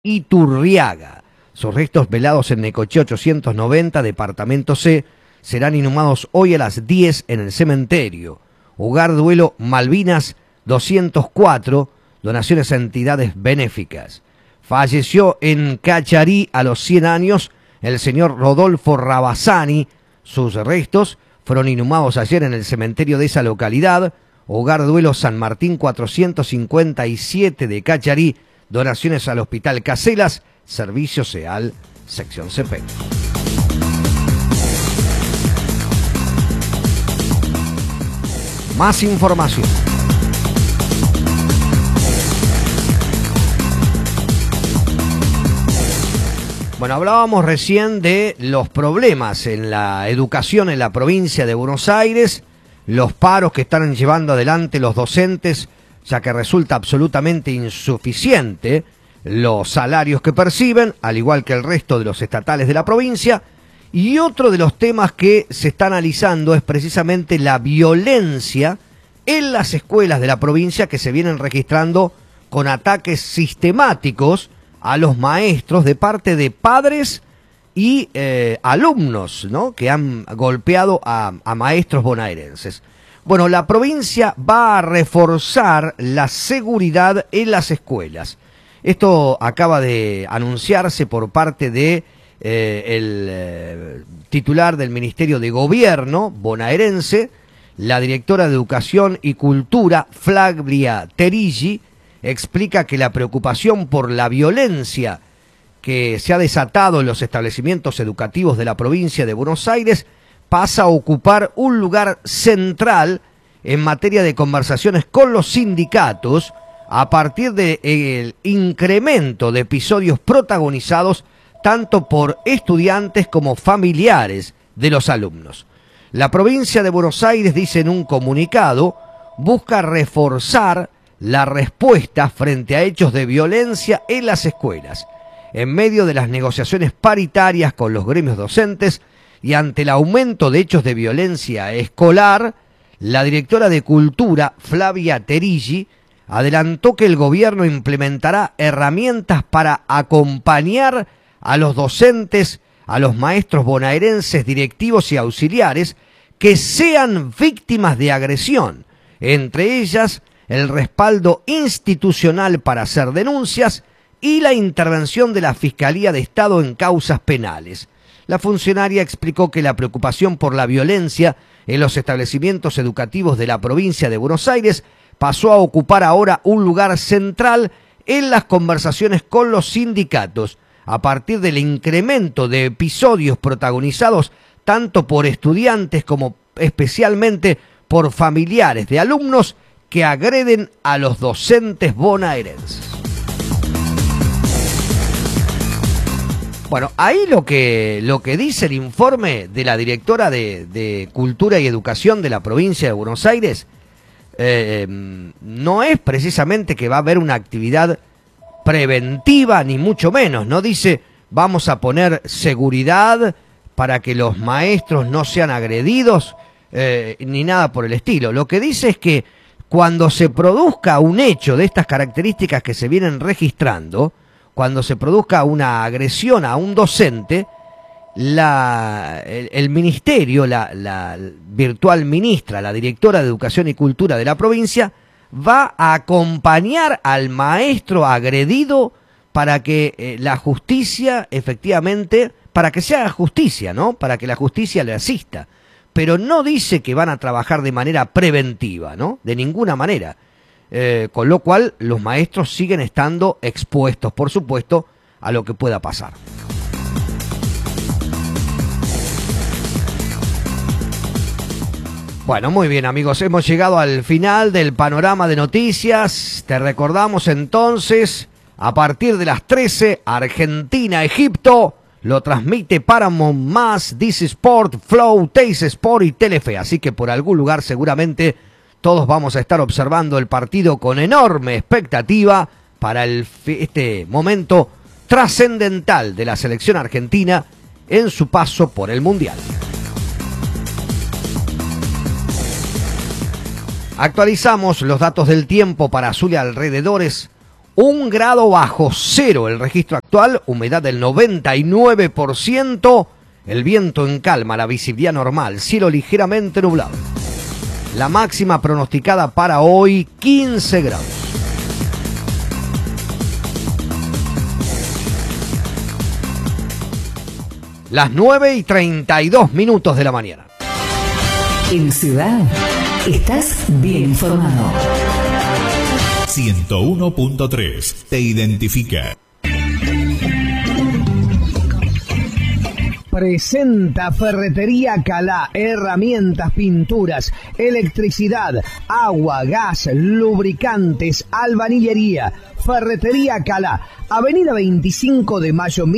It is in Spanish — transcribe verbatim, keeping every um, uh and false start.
Iturriaga. Sus restos velados en Necochea ochocientos noventa, departamento C, serán inhumados hoy a las diez en el cementerio. Hogar Duelo Malvinas doscientos cuatro, donaciones a entidades benéficas. Falleció en Cacharí a los cien años el señor Rodolfo Rabasani. Sus restos fueron inhumados ayer en el cementerio de esa localidad. Hogar Duelo San Martín cuatrocientos cincuenta y siete de Cacharí, donaciones al Hospital Caselas, Servicio SEAL, sección C P. Más información. Bueno, hablábamos recién de los problemas en la educación en la provincia de Buenos Aires, los paros que están llevando adelante los docentes, ya que resulta absolutamente insuficiente los salarios que perciben, al igual que el resto de los estatales de la provincia. Y otro de los temas que se está analizando es precisamente la violencia en las escuelas de la provincia, que se vienen registrando con ataques sistemáticos a los maestros de parte de padres y eh, alumnos, ¿no?, que han golpeado a, a maestros bonaerenses. Bueno, la provincia va a reforzar la seguridad en las escuelas. Esto acaba de anunciarse por parte de eh, el eh, titular del Ministerio de Gobierno bonaerense. La directora de Educación y Cultura, Flavia Terilli, explica que la preocupación por la violencia que se ha desatado en los establecimientos educativos de la provincia de Buenos Aires pasa a ocupar un lugar central en materia de conversaciones con los sindicatos a partir del incremento de episodios protagonizados tanto por estudiantes como familiares de los alumnos. La provincia de Buenos Aires, dice en un comunicado, busca reforzar la respuesta frente a hechos de violencia en las escuelas, en medio de las negociaciones paritarias con los gremios docentes y ante el aumento de hechos de violencia escolar. La directora de Cultura, Flavia Terilli, adelantó que el gobierno implementará herramientas para acompañar a los docentes, a los maestros bonaerenses, directivos y auxiliares que sean víctimas de agresión, entre ellas el respaldo institucional para hacer denuncias y la intervención de la Fiscalía de Estado en causas penales. La funcionaria explicó que la preocupación por la violencia en los establecimientos educativos de la provincia de Buenos Aires pasó a ocupar ahora un lugar central en las conversaciones con los sindicatos, a partir del incremento de episodios protagonizados tanto por estudiantes como especialmente por familiares de alumnos que agreden a los docentes bonaerenses. Bueno, ahí lo que, lo que dice el informe de la directora de, de Cultura y Educación de la provincia de Buenos Aires, eh, no es precisamente que va a haber una actividad preventiva, ni mucho menos. No dice vamos a poner seguridad para que los maestros no sean agredidos, eh, ni nada por el estilo. Lo que dice es que cuando se produzca un hecho de estas características que se vienen registrando, cuando se produzca una agresión a un docente, la, el, el ministerio, la, la virtual ministra, la directora de Educación y Cultura de la provincia, va a acompañar al maestro agredido para que eh, la justicia, efectivamente, para que se haga justicia, ¿no? Para que la justicia le asista. Pero no dice que van a trabajar de manera preventiva, ¿no? De ninguna manera. Eh, con lo cual, los maestros siguen estando expuestos, por supuesto, a lo que pueda pasar. Bueno, muy bien, amigos, hemos llegado al final del panorama de noticias. Te recordamos entonces, a partir de las trece, Argentina-Egipto, lo transmite Paramount más, This Sport, Flow, Teis Sport y Telefe. Así que por algún lugar seguramente todos vamos a estar observando el partido con enorme expectativa para el, este momento trascendental de la selección argentina en su paso por el Mundial. Actualizamos los datos del tiempo para Zulia alrededores. Un grado bajo cero el registro actual, humedad del noventa y nueve por ciento, el viento en calma, la visibilidad normal, cielo ligeramente nublado. La máxima pronosticada para hoy, quince grados. Las nueve y treinta y dos minutos de la mañana. En Ciudad, estás bien informado. ciento uno punto tres te identifica. Presenta Ferretería Calá, herramientas, pinturas, electricidad, agua, gas, lubricantes, albañilería. Ferretería Calá, Avenida veinticinco de Mayo